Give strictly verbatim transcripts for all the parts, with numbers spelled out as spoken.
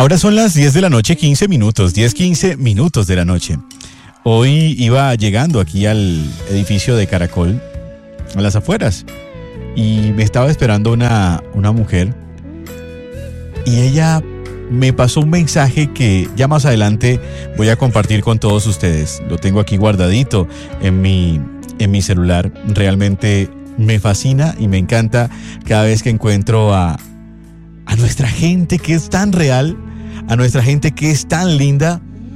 Ahora son las diez de la noche, quince minutos, diez, quince minutos de la noche. Hoy iba llegando aquí al edificio de Caracol, a las afueras, y me estaba esperando una, una mujer, y ella me pasó un mensaje que ya más adelante voy a compartir con todos ustedes. Lo tengo aquí guardadito en mi, en mi celular. Realmente me fascina y me encanta cada vez que encuentro a, a nuestra gente que es tan real, a nuestra gente que es tan linda,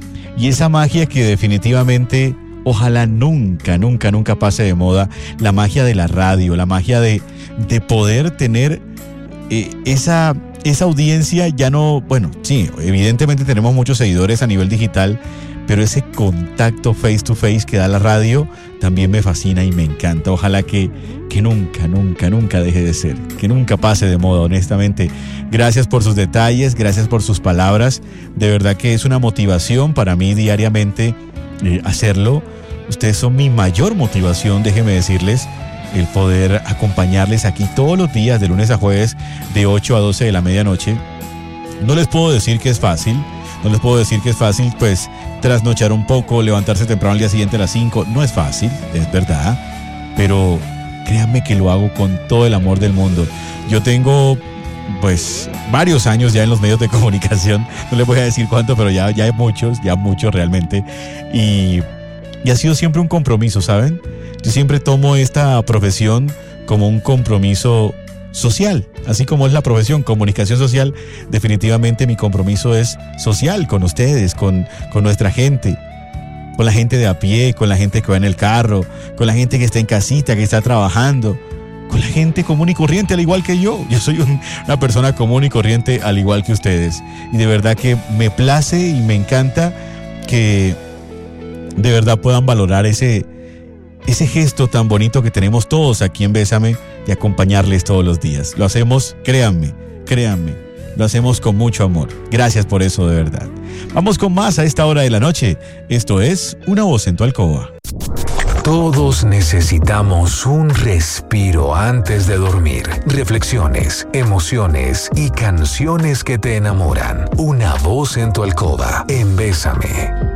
y esa magia que definitivamente ojalá nunca, nunca, nunca pase de moda, la magia de la radio, la magia de, de poder tener eh, esa, esa audiencia. Ya no, bueno, sí, evidentemente tenemos muchos seguidores a nivel digital, pero ese contacto face to face que da la radio también me fascina y me encanta. Ojalá que, que nunca, nunca, nunca deje de ser, que nunca pase de moda, honestamente. Gracias por sus detalles, gracias por sus palabras. De verdad que es una motivación para mí diariamente eh, hacerlo. Ustedes son mi mayor motivación, déjenme decirles, el poder acompañarles aquí todos los días, de lunes a jueves, de ocho a doce de la medianoche. No les puedo decir que es fácil, no les puedo decir que es fácil, pues trasnochar un poco, levantarse temprano al día siguiente a las cinco, no es fácil, es verdad, pero créanme que lo hago con todo el amor del mundo. Yo tengo pues varios años ya en los medios de comunicación, no les voy a decir cuánto, pero ya, ya hay muchos, ya muchos realmente, y, y ha sido siempre un compromiso, ¿saben? Yo siempre tomo esta profesión como un compromiso social, así como es la profesión comunicación social. Definitivamente mi compromiso es social con ustedes, con, con nuestra gente, con la gente de a pie, con la gente que va en el carro, con la gente que está en casita, que está trabajando, con la gente común y corriente al igual que yo. Yo soy un, una persona común y corriente al igual que ustedes, y de verdad que me place y me encanta que de verdad puedan valorar ese ese gesto tan bonito que tenemos todos aquí en Bésame, de acompañarles todos los días. Lo hacemos, créanme, créanme, lo hacemos con mucho amor. Gracias por eso, de verdad. Vamos con más a esta hora de la noche. Esto es Una Voz en tu Alcoba. Todos necesitamos un respiro antes de dormir. Reflexiones, emociones y canciones que te enamoran. Una Voz en tu Alcoba, en Bésame.